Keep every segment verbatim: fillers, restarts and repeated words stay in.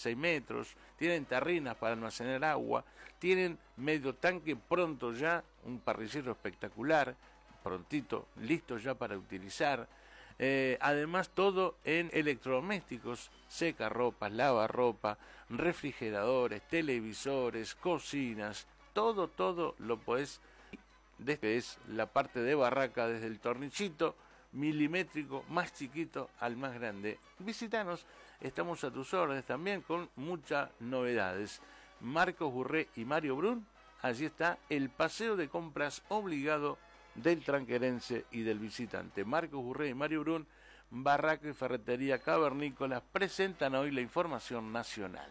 seis metros, tienen tarrinas para almacenar agua, tienen medio tanque pronto ya, un parrillero espectacular, prontito, listo ya para utilizar. Eh, además todo en electrodomésticos, secarropas, lavarropa, refrigeradores, televisores, cocinas, todo, todo lo podés, desde es la parte de barraca, desde el tornichito milimétrico más chiquito al más grande. Visítanos, estamos a tus órdenes también con muchas novedades. Marcos Burré y Mario Brun, allí está el paseo de compras obligado del tranquerense y del visitante. Marcos Burré y Mario Brun, Barraca y Ferretería Cavernícolas, presentan hoy la información nacional.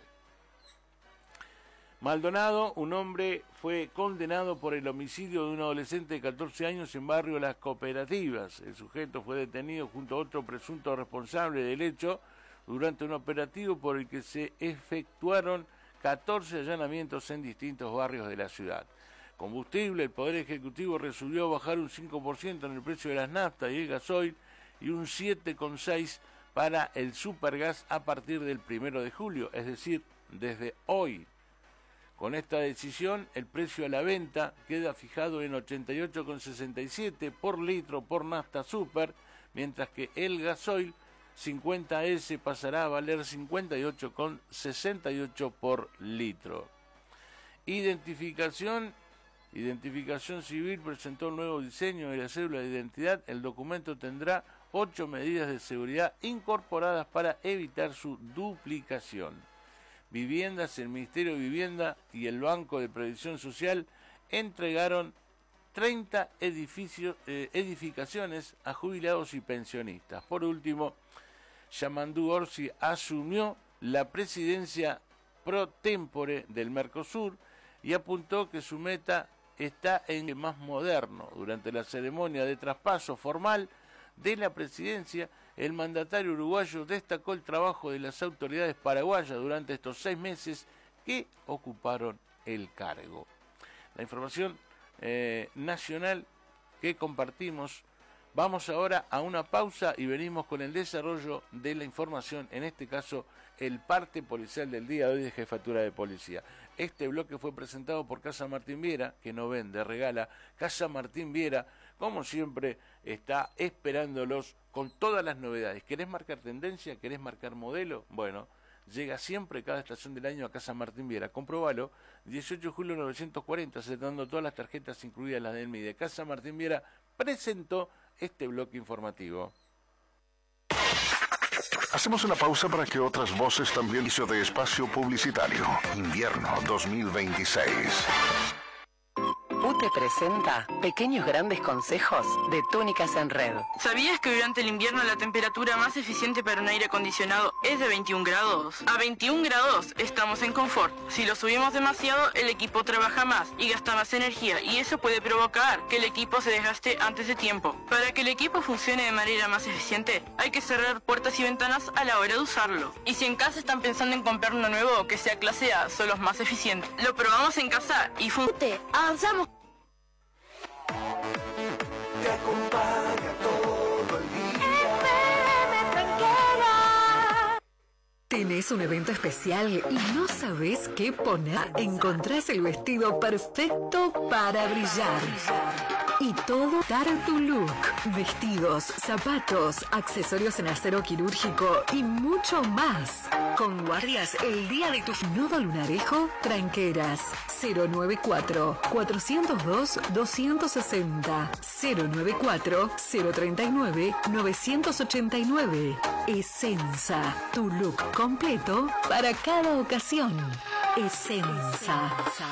Maldonado, un hombre fue condenado por el homicidio de un adolescente de catorce años en barrio Las Cooperativas. El sujeto fue detenido junto a otro presunto responsable del hecho durante un operativo por el que se efectuaron catorce allanamientos en distintos barrios de la ciudad. Combustible, el Poder Ejecutivo resolvió bajar un cinco por ciento en el precio de las naftas y el gasoil y un siete coma seis por ciento para el supergas a partir del primero de julio, es decir, desde hoy. Con esta decisión, el precio a la venta queda fijado en ochenta y ocho coma sesenta y siete por litro por nafta super, mientras que el gasoil cincuenta ese pasará a valer cincuenta y ocho coma sesenta y ocho por litro. Identificación. Identificación Civil presentó un nuevo diseño de la cédula de identidad. El documento tendrá ocho medidas de seguridad incorporadas para evitar su duplicación. Viviendas, el Ministerio de Vivienda y el Banco de Previsión Social entregaron treinta edificios, eh, edificaciones a jubilados y pensionistas. Por último, Yamandú Orsi asumió la presidencia pro tempore del Mercosur y apuntó que su meta está en el más moderno. Durante la ceremonia de traspaso formal de la presidencia, el mandatario uruguayo destacó el trabajo de las autoridades paraguayas durante estos seis meses que ocuparon el cargo. La información eh, nacional que compartimos. Vamos ahora a una pausa y venimos con el desarrollo de la información, en este caso el parte policial del día de hoy de Jefatura de Policía. Este bloque fue presentado por Casa Martín Viera, que no vende, regala. Casa Martín Viera, como siempre, está esperándolos con todas las novedades. ¿Querés marcar tendencia? ¿Querés marcar modelo? Bueno, llega siempre cada estación del año a Casa Martín Viera. Comprobalo, dieciocho de julio novecientos cuarenta, aceptando todas las tarjetas, incluidas las del M I D E. Casa Martín Viera presentó este bloque informativo. Hacemos una pausa para que otras voces también hizo de espacio publicitario. Invierno dos mil veintiséis. U T E presenta Pequeños Grandes Consejos de Túnicas en Red. ¿Sabías que durante el invierno la temperatura más eficiente para un aire acondicionado es de veintiún grados? A veintiún grados estamos en confort. Si lo subimos demasiado, el equipo trabaja más y gasta más energía, y eso puede provocar que el equipo se desgaste antes de tiempo. Para que el equipo funcione de manera más eficiente, hay que cerrar puertas y ventanas a la hora de usarlo. Y si en casa están pensando en comprar uno nuevo que sea clase A, son los más eficientes. Lo probamos en casa y funciona. Avanzamos. Te acompaña todo el día. ¿Tenés un evento especial y no sabés qué poner? Encontrás el vestido perfecto para brillar. Y todo para tu look. Vestidos, zapatos, accesorios en acero quirúrgico y mucho más. Con guardias el día de tu nudo lunarejo, Tranqueras. cero noventa y cuatro, cuatrocientos dos, doscientos sesenta. cero noventa y cuatro, cero treinta y nueve, novecientos ochenta y nueve. Esenza, tu look completo para cada ocasión. Esenza.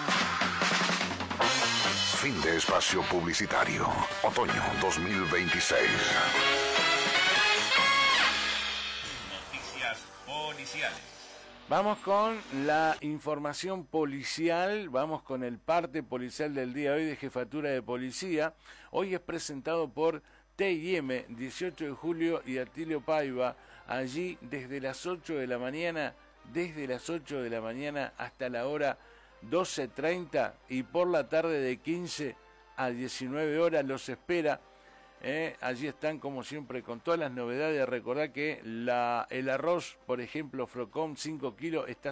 Fin de espacio publicitario. Otoño dos mil veintiséis. Noticias policiales. Vamos con la información policial, vamos con el parte policial del día de hoy de Jefatura de Policía. Hoy es presentado por T I M, dieciocho de julio y Atilio Paiva, allí desde las ocho de la mañana, desde las ocho de la mañana hasta la hora doce treinta, y por la tarde de quince a diecinueve horas los espera. Eh, allí están como siempre con todas las novedades. Recordad que la, el arroz, por ejemplo, Frocom cinco kilos está